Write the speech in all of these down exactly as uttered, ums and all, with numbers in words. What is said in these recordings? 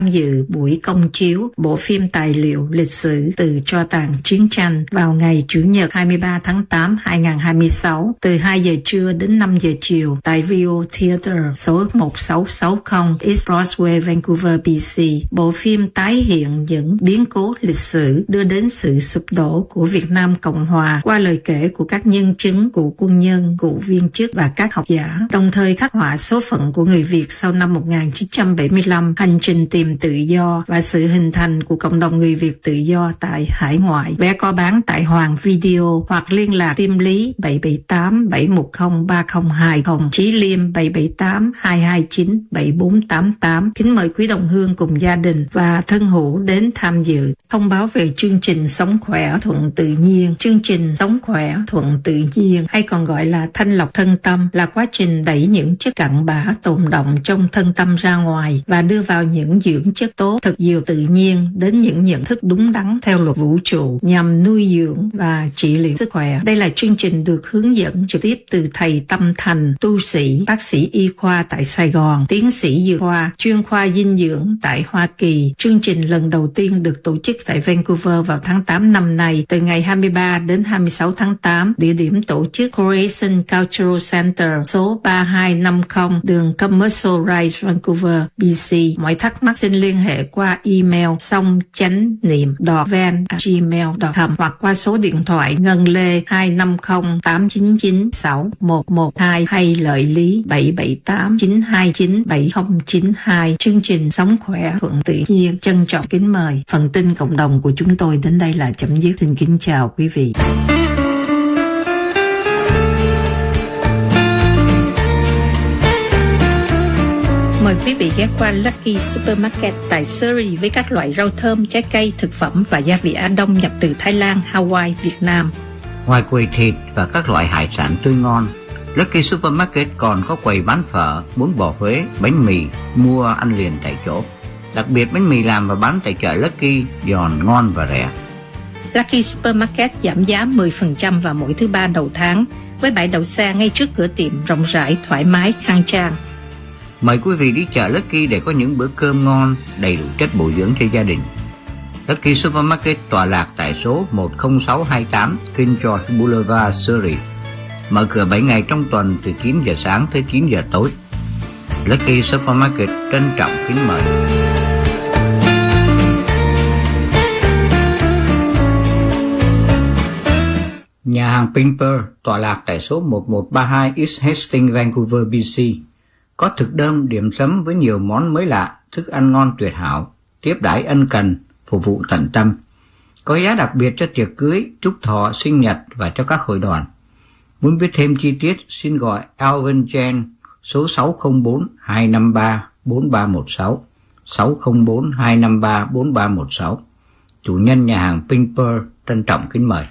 tham dự buổi công chiếu bộ phim tài liệu lịch sử Từ tro tàn chiến tranh vào ngày Chủ nhật hai mươi ba tháng tám hai nghìn không trăm hai mươi sáu từ hai giờ trưa đến năm giờ chiều tại Rio Theatre số một sáu sáu không East Broadway, Vancouver, B C. Bộ phim tái hiện những biến cố lịch sử đưa đến sự sụp đổ của Việt Nam Cộng Hòa qua lời kể của các nhân chứng, cựu quân nhân, cựu viên chức và các học giả, đồng thời khắc họa số phận của người Việt sau năm một nghìn chín trăm bảy mươi lăm, hành trình tìm tự do và sự hình thành của cộng đồng người Việt tự do tại hải ngoại. Vé có bán tại Hoàng Video hoặc liên lạc Tiêm Lý bảy bảy tám bảy một không ba không hai không, Chí Liêm bảy bảy tám hai hai chín bảy bốn tám tám. Kính mời quý đồng hương cùng gia đình và thân hữu đến tham dự. Thông báo về chương trình Sống Khỏe Thuận Tự Nhiên. Chương trình Sống Khỏe Thuận Tự Nhiên hay còn gọi là thanh lọc thân tâm là quá trình đẩy những chất cặn bã tồn động trong thân tâm ra ngoài và đưa vào những dưỡng chất tốt, thực dược tự nhiên đến những nhận thức đúng đắn theo luật vũ trụ nhằm nuôi dưỡng và trị liệu sức khỏe. Đây là chương trình được hướng dẫn trực tiếp từ thầy tâm thành, tu sĩ, bác sĩ y khoa tại Sài Gòn, tiến sĩ dược khoa, chuyên khoa dinh dưỡng tại Hoa Kỳ. Chương trình lần đầu tiên được tổ chức tại Vancouver vào tháng tám năm nay, từ ngày hai mươi ba đến hai mươi sáu tháng tám. Địa điểm tổ chức Corazon Cultural Center, số ba hai năm không đường Commercial Rise, Vancouver, B C. Mọi thắc mắc xin liên hệ qua email song chánh niệm van a gmail chấm com hoặc qua số điện thoại Ngân Lê hai năm không tám chín chín sáu một một hai hay Lợi Lý bảy bảy tám chín hai chín bảy không chín hai. Chương trình Sống Khỏe Thuận Tự Nhiên trân trọng kính mời. Phần tin cộng đồng của chúng tôi đến đây là chấm dứt. Xin kính chào quý vị. Mời quý vị ghé qua Lucky Supermarket tại Surrey với các loại rau thơm, trái cây, thực phẩm và gia vị Á Đông nhập từ Thái Lan, Hawaii, Việt Nam. Ngoài quầy thịt và các loại hải sản tươi ngon, Lucky Supermarket còn có quầy bán phở, bún bò Huế, bánh mì, mua ăn liền tại chỗ. Đặc biệt bánh mì làm và bán tại chợ Lucky giòn, ngon và rẻ. Lucky Supermarket giảm giá mười phần trăm vào mỗi thứ ba đầu tháng với bãi đậu xe ngay trước cửa tiệm rộng rãi, thoải mái, khang trang. Mời quý vị đi chợ Lucky để có những bữa cơm ngon, đầy đủ chất bổ dưỡng cho gia đình. Lucky Supermarket tọa lạc tại số một không sáu hai tám King George Boulevard, Surrey. Mở cửa bảy ngày trong tuần từ chín giờ sáng tới chín giờ tối. Lucky Supermarket trân trọng kính mời. Nhà hàng Pimper tọa lạc tại số một một ba hai East Hastings, Vancouver, B C. Có thực đơn điểm sắm với nhiều món mới lạ, thức ăn ngon tuyệt hảo, tiếp đãi ân cần, phục vụ tận tâm. Có giá đặc biệt cho tiệc cưới, chúc thọ, sinh nhật và cho các hội đoàn. Muốn biết thêm chi tiết, xin gọi Alvin Jen số sáu không bốn hai năm ba bốn ba một sáu, sáu không bốn hai năm ba bốn ba một sáu. Chủ nhân nhà hàng Pimper trân trọng kính mời.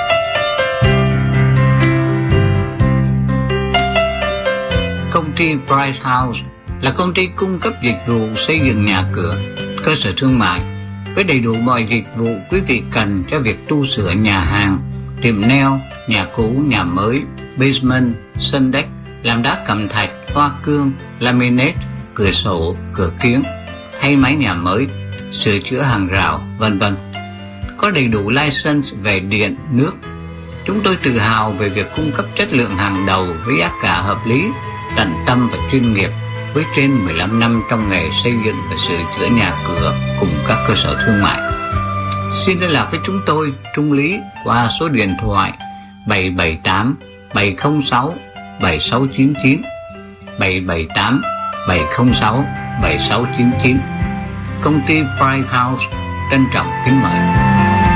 Công ty Price House là công ty cung cấp dịch vụ xây dựng nhà cửa, cơ sở thương mại với đầy đủ mọi dịch vụ quý vị cần cho việc tu sửa nhà hàng, tiệm nail, nhà cũ, nhà mới, basement, sân deck, làm đá cẩm thạch, hoa cương, laminate, cửa sổ, cửa kiếng hay mái nhà mới, sửa chữa hàng rào, vân vân. Có đầy đủ license về điện, nước. Chúng tôi tự hào về việc cung cấp chất lượng hàng đầu với giá cả hợp lý, tận tâm và chuyên nghiệp với trên mười lăm năm trong nghề xây dựng và sửa chữa nhà cửa cùng các cơ sở thương mại. Xin liên lạc với chúng tôi, Trung Lý, qua số điện thoại bảy bảy tám bảy không sáu bảy sáu chín chín, bảy bảy tám bảy không sáu bảy sáu chín chín. Công ty Price House trân trọng kính mời.